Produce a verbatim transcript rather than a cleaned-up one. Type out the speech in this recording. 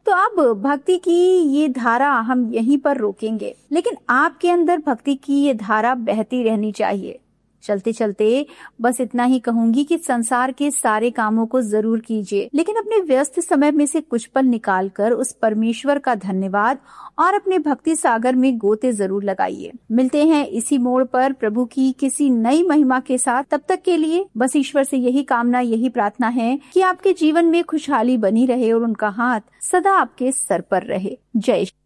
तो अब भक्ति की ये धारा हम यहीं पर रोकेंगे, लेकिन आपके अंदर भक्ति की ये धारा बहती रहनी चाहिए। चलते चलते बस इतना ही कहूंगी कि संसार के सारे कामों को जरूर कीजिए, लेकिन अपने व्यस्त समय में से कुछ पल निकालकर उस परमेश्वर का धन्यवाद और अपने भक्ति सागर में गोते जरूर लगाइए। मिलते हैं इसी मोड़ पर प्रभु की किसी नई महिमा के साथ। तब तक के लिए बस ईश्वर से यही कामना, यही प्रार्थना है कि आपके जीवन में खुशहाली बनी रहे और उनका हाथ सदा आपके सर पर रहे। जय